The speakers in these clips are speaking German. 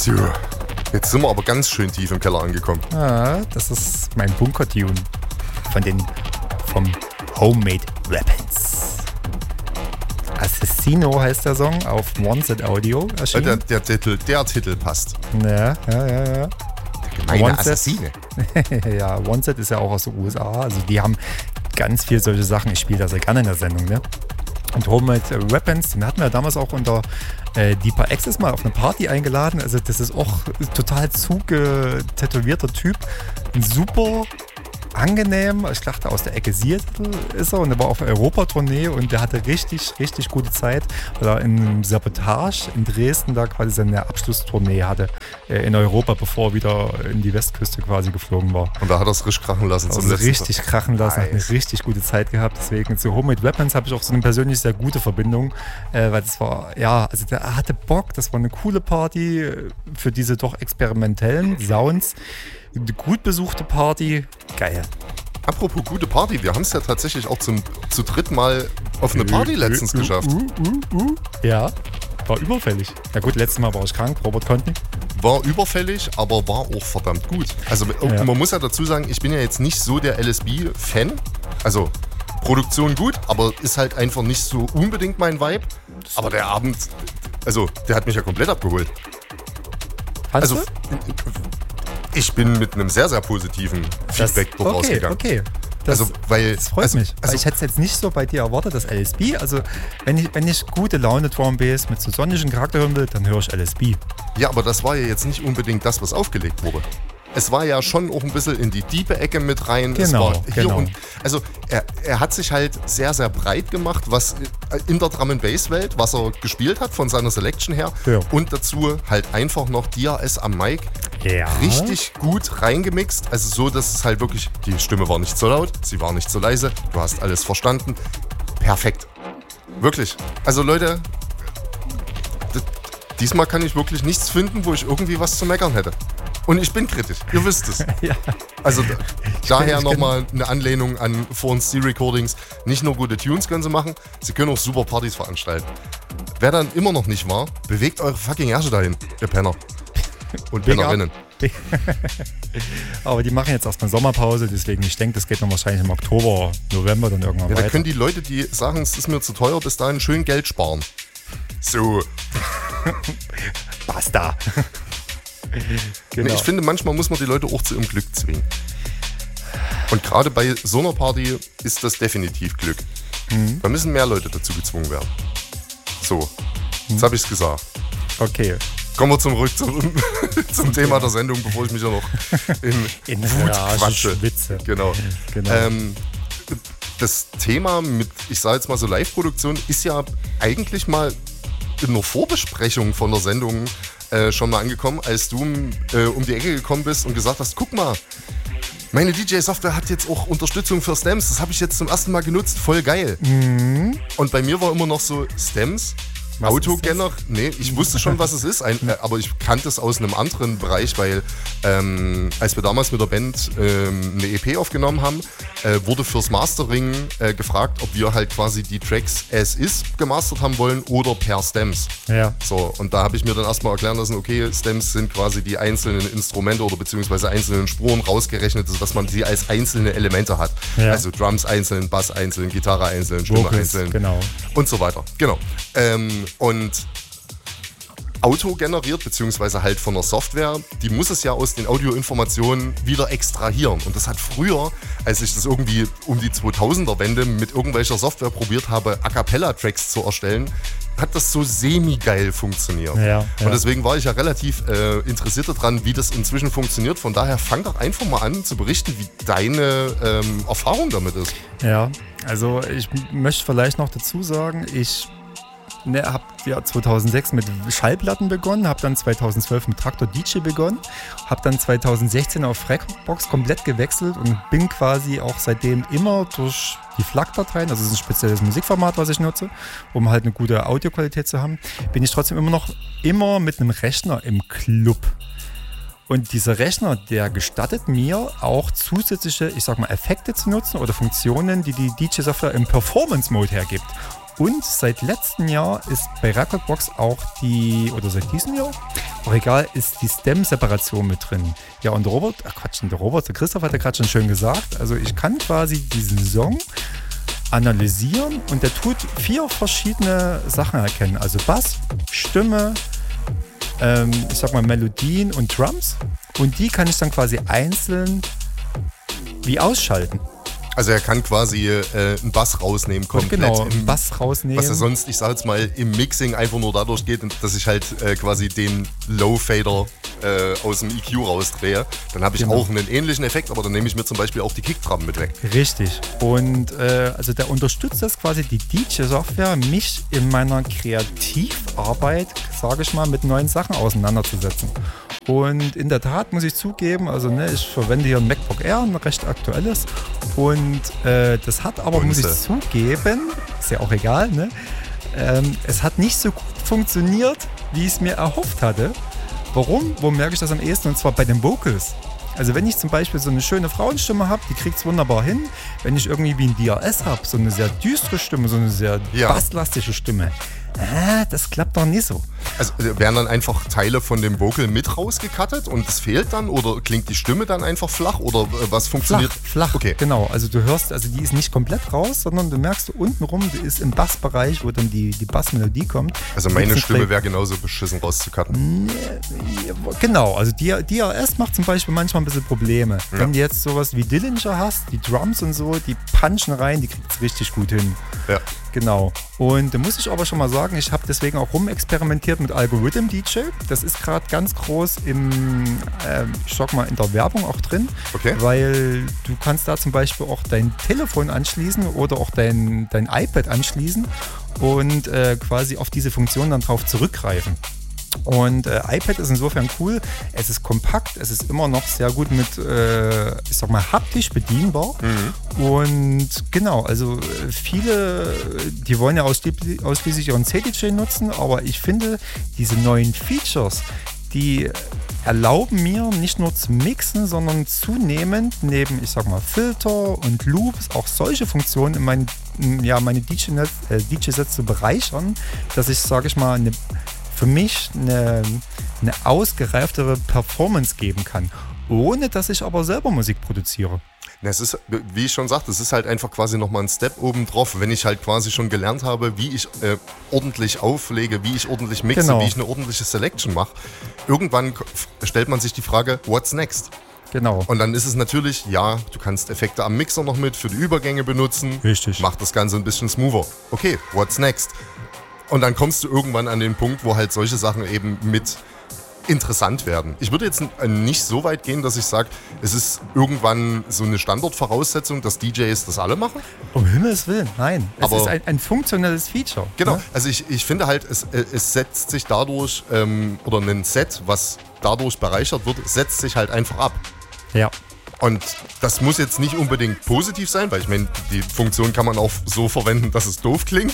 So, jetzt sind wir aber ganz schön tief im Keller angekommen. Ah, das ist mein Bunker-Tune vom Homemade Weapons. Assassino heißt der Song, auf One Set Audio erschienen. Der Titel passt. Ja. Gemeine Assassine. Ja, One Set ist ja auch aus den USA. Also die haben ganz viel solche Sachen. Ich spiele das ja gerne in der Sendung, ne? Und Homemade Weapons, den hatten wir damals auch unter Deeper Access mal auf eine Party eingeladen. Also das ist auch total zugetätowierter Typ. Ein super angenehm. Ich dachte, aus der Ecke Seattle ist er und er war auf Europa-Tournee und der hatte richtig, richtig gute Zeit, weil er in einem Sabotage in Dresden da quasi seine Abschlusstournee hatte in Europa, bevor er wieder in die Westküste quasi geflogen war. Und da hat er es richtig krachen lassen. Also richtig krachen lassen, hat eine richtig gute Zeit gehabt. Deswegen zu Homemade Weapons habe ich auch so eine persönlich sehr gute Verbindung, weil das war, ja, also der hatte Bock, das war eine coole Party für diese doch experimentellen Sounds. Eine gut besuchte Party, geil. Apropos gute Party, wir haben es ja tatsächlich auch zu dritt Mal auf eine Party letztens geschafft. Ja, war überfällig. Ja gut, letztes Mal war ich krank, Robert konnte nicht. War überfällig, aber war auch verdammt gut. Also man muss ja dazu sagen, ich bin ja jetzt nicht so der LSB-Fan. Also Produktion gut, aber ist halt einfach nicht so unbedingt mein Vibe. Aber der Abend, also der hat mich ja komplett abgeholt. Fandst du? Ich bin mit einem sehr, sehr positiven Feedback dort rausgegangen. Okay. Das freut mich. Also ich hätte es jetzt nicht so bei dir erwartet, das LSB. Also wenn ich gute Laune Drum Bass mit so sonnigen Charakter hören will, dann höre ich LSB. Ja, aber das war ja jetzt nicht unbedingt das, was aufgelegt wurde. Es war ja schon auch ein bisschen in die tiefe Ecke mit rein. Genau, es war hier und also er hat sich halt sehr, sehr breit gemacht, was in der Drum-and-Bass-Welt, was er gespielt hat von seiner Selection her. Ja. Und dazu halt einfach noch DRS am Mic. Ja. Richtig gut reingemixt. Also so, dass es halt wirklich, die Stimme war nicht so laut, sie war nicht so leise, du hast alles verstanden. Perfekt. Wirklich. Also Leute, diesmal kann ich wirklich nichts finden, wo ich irgendwie was zu meckern hätte. Und ich bin kritisch, ihr wisst es. Ja. Also daher nochmal eine Anlehnung an 4C Recordings. Nicht nur gute Tunes können sie machen, sie können auch super Partys veranstalten. Wer dann immer noch nicht war, bewegt eure fucking Ärsche dahin, ihr Penner. Und Pennerinnen. Aber die machen jetzt erstmal Sommerpause, deswegen ich denke, das geht dann wahrscheinlich im Oktober, November dann irgendwann weiter. Da können die Leute, die sagen, es ist mir zu teuer, bis dahin schön Geld sparen. So. Basta. Genau. Ich finde, manchmal muss man die Leute auch zu ihrem Glück zwingen. Und gerade bei so einer Party ist das definitiv Glück. Da müssen mehr Leute dazu gezwungen werden. So, jetzt habe ich es gesagt. Okay. Kommen wir zurück zum Thema der Sendung, bevor ich mich ja noch in Wut quatsche. Genau. Das Thema mit, ich sage jetzt mal so Live-Produktion, ist ja eigentlich mal in einer Vorbesprechung von der Sendung schon mal angekommen, als du um die Ecke gekommen bist und gesagt hast, guck mal, meine DJ-Software hat jetzt auch Unterstützung für Stems, das habe ich jetzt zum ersten Mal genutzt, voll geil. Und bei mir war immer noch so, Stems, Autogenner, nee, ich wusste schon, was es ist, aber ich kannte es aus einem anderen Bereich, weil als wir damals mit der Band eine EP aufgenommen haben, wurde fürs Mastering gefragt, ob wir halt quasi die Tracks as is gemastert haben wollen oder per Stems. Ja. So, und da habe ich mir dann erstmal erklären lassen, okay, Stems sind quasi die einzelnen Instrumente oder beziehungsweise einzelnen Spuren rausgerechnet, dass man sie als einzelne Elemente hat. Ja. Also Drums einzeln, Bass einzeln, Gitarre einzeln, Stimme einzeln und so weiter. Genau. Und Auto generiert, beziehungsweise halt von der Software, die muss es ja aus den Audioinformationen wieder extrahieren. Und das hat früher, als ich das irgendwie um die 2000er-Wende mit irgendwelcher Software probiert habe, A-Cappella-Tracks zu erstellen, hat das so semi-geil funktioniert. Ja. Und deswegen war ich ja relativ interessiert daran, wie das inzwischen funktioniert. Von daher fang doch einfach mal an zu berichten, wie deine Erfahrung damit ist. Ja, also ich möchte vielleicht noch dazu sagen, ich habe ja 2006 mit Schallplatten begonnen, habe dann 2012 mit Traktor DJ begonnen, habe dann 2016 auf Recordbox komplett gewechselt und bin quasi auch seitdem immer durch die FLAC-Dateien, also das ist ein spezielles Musikformat, was ich nutze, um halt eine gute Audioqualität zu haben, bin ich trotzdem immer mit einem Rechner im Club. Und dieser Rechner, der gestattet mir auch zusätzliche, ich sag mal, Effekte zu nutzen oder Funktionen, die die DJ-Software im Performance-Mode hergibt. Und seit letztem Jahr ist bei Recordbox auch seit diesem Jahr, auch egal, ist die Stem-Separation mit drin. Ja, und der Christoph hat ja gerade schon schön gesagt, also ich kann quasi diesen Song analysieren und der tut 4 verschiedene Sachen erkennen. Also Bass, Stimme, ich sag mal Melodien und Drums. Und die kann ich dann quasi einzeln wie ausschalten. Also er kann quasi einen Bass rausnehmen, komplett. Genau, einen Bass rausnehmen. Was ja sonst, ich sag jetzt mal, im Mixing einfach nur dadurch geht, dass ich halt quasi den Low-Fader aus dem EQ rausdrehe. Dann habe ich auch einen ähnlichen Effekt, aber dann nehme ich mir zum Beispiel auch die Kickdrum mit weg. Richtig. Und also der unterstützt das quasi, die DJ-Software, mich in meiner Kreativarbeit, sage ich mal, mit neuen Sachen auseinanderzusetzen. Und in der Tat muss ich zugeben, also ich verwende hier ein MacBook Air, ein recht aktuelles. Und das hat aber, muss ich zugeben, ist ja auch egal, ne? Es hat nicht so gut funktioniert, wie ich es mir erhofft hatte. Warum? Wo merke ich das am ehesten? Und zwar bei den Vocals. Also wenn ich zum Beispiel so eine schöne Frauenstimme habe, die kriegt es wunderbar hin. Wenn ich irgendwie wie ein DRS habe, so eine sehr düstere Stimme, so eine sehr basslastige Stimme, das klappt doch nicht so. Also werden dann einfach Teile von dem Vocal mit rausgecuttet und es fehlt dann? Oder klingt die Stimme dann einfach flach? Oder was funktioniert? Flach, okay. Genau. Also du hörst, also die ist nicht komplett raus, sondern du merkst untenrum, die ist im Bassbereich, wo dann die Bassmelodie kommt. Also meine Stimme wäre genauso beschissen rauszucutten. Genau, also DRS macht zum Beispiel manchmal ein bisschen Probleme. Ja. Wenn du jetzt sowas wie Dillinger hast, die Drums und so, die punchen rein, die kriegt es richtig gut hin. Ja. Genau. Und da muss ich aber schon mal sagen, ich habe deswegen auch rumexperimentiert mit Algorithm DJ. Das ist gerade ganz groß ich sag mal, in der Werbung auch drin. Okay. Weil du kannst da zum Beispiel auch dein Telefon anschließen oder auch dein iPad anschließen und quasi auf diese Funktion dann drauf zurückgreifen. Und iPad ist insofern cool, es ist kompakt, es ist immer noch sehr gut mit, ich sag mal, haptisch bedienbar. Mhm. Und genau, also viele, die wollen ja ausschließlich ihren CDJ nutzen, aber ich finde, diese neuen Features, die erlauben mir nicht nur zu mixen, sondern zunehmend neben, ich sag mal, Filter und Loops auch solche Funktionen in meine DJ-Sets zu bereichern, dass ich, sage ich mal, für mich eine ausgereiftere Performance geben kann, ohne dass ich aber selber Musik produziere. Es ist, wie ich schon sagte, es ist halt einfach quasi nochmal ein Step oben drauf, wenn ich halt quasi schon gelernt habe, wie ich ordentlich auflege, wie ich ordentlich mixe, wie ich eine ordentliche Selection mache. Irgendwann stellt man sich die Frage, what's next? Genau. Und dann ist es natürlich, du kannst Effekte am Mixer noch mit für die Übergänge benutzen. Richtig. Macht das Ganze ein bisschen smoother. Okay, what's next? Und dann kommst du irgendwann an den Punkt, wo halt solche Sachen eben mit interessant werden. Ich würde jetzt nicht so weit gehen, dass ich sage, es ist irgendwann so eine Standardvoraussetzung, dass DJs das alle machen. Um Himmels Willen, nein. Es ist ein funktionelles Feature. Genau, ne? Also ich finde halt, es setzt sich dadurch, oder ein Set, was dadurch bereichert wird, setzt sich halt einfach ab. Ja. Und das muss jetzt nicht unbedingt positiv sein, weil ich meine, die Funktion kann man auch so verwenden, dass es doof klingt.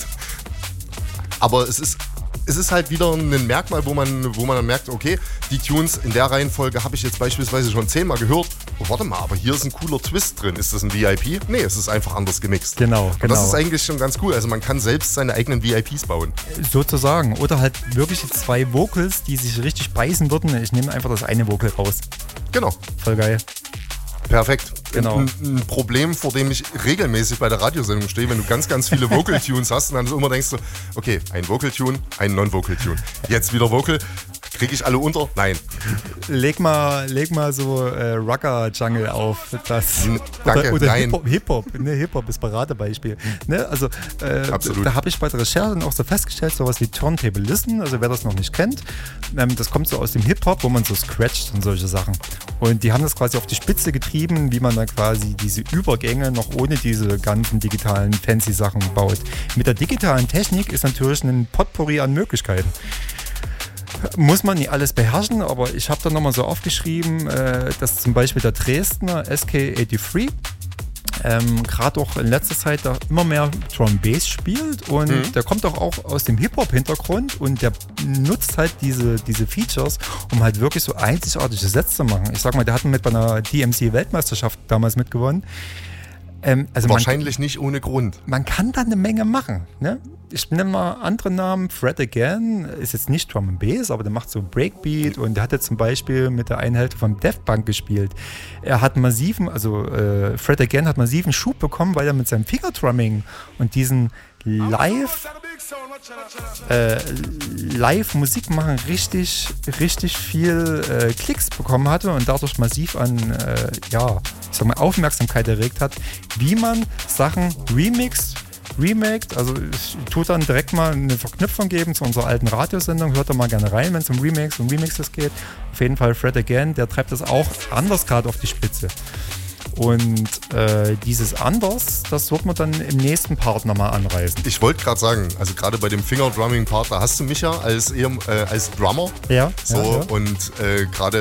Aber es ist halt wieder ein Merkmal, wo man dann merkt, okay, die Tunes in der Reihenfolge habe ich jetzt beispielsweise schon 10-mal gehört. Oh, warte mal, aber hier ist ein cooler Twist drin. Ist das ein VIP? Nee, es ist einfach anders gemixt. Genau. Und das ist eigentlich schon ganz cool. Also man kann selbst seine eigenen VIPs bauen. Sozusagen. Oder halt wirklich 2 Vocals, die sich richtig beißen würden. Ich nehme einfach das eine Vocal raus. Genau. Voll geil. Perfekt. Genau. Ein Problem, vor dem ich regelmäßig bei der Radiosendung stehe, wenn du ganz, ganz viele Vocal-Tunes hast und dann immer denkst du, okay, ein Vocal-Tune, ein Non-Vocal-Tune. Jetzt wieder Vocal. Kriege ich alle unter? Nein. Leg mal so Rocker-Jungle auf. Danke, oder nein. Hip-Hop. Ne, Hip-Hop ist Paradebeispiel. Ne, also Absolut. Da habe ich bei der Recherche auch so festgestellt, sowas wie Turntable Listen, also wer das noch nicht kennt, das kommt so aus dem Hip-Hop, wo man so scratcht und solche Sachen. Und die haben das quasi auf die Spitze getrieben, wie man dann quasi diese Übergänge noch ohne diese ganzen digitalen fancy Sachen baut. Mit der digitalen Technik ist natürlich ein Potpourri an Möglichkeiten. Muss man nicht alles beherrschen, aber ich habe da nochmal so aufgeschrieben, dass zum Beispiel der Dresdner SK83 gerade auch in letzter Zeit da immer mehr Drum Bass spielt und der kommt auch aus dem Hip-Hop-Hintergrund und der nutzt halt diese Features, um halt wirklich so einzigartige Sets zu machen. Ich sag mal, der hat bei einer DMC-Weltmeisterschaft damals mitgewonnen. Also wahrscheinlich nicht ohne Grund. Man kann da eine Menge machen. Ne? Ich nenne mal andere Namen. Fred Again ist jetzt nicht Drum and Bass, aber der macht so Breakbeat und der hat jetzt zum Beispiel mit der einen Hälfte vom Daft Punk gespielt. Er hat Fred Again hat massiven Schub bekommen, weil er mit seinem Fingerdrumming und diesen Live Musik machen richtig viel Klicks bekommen hatte und dadurch massiv an Aufmerksamkeit erregt hat, wie man Sachen remaked, also ich tue dann direkt mal eine Verknüpfung geben zu unserer alten Radiosendung, hört da mal gerne rein, wenn es um Remixes geht. Auf jeden Fall Fred Again, der treibt das auch anders gerade auf die Spitze. Und dieses Anders, das wird man dann im nächsten Part nochmal anreißen. Ich wollte gerade sagen, also gerade bei dem Fingerdrumming-Part, da hast du mich ja als Drummer. Ja. Und gerade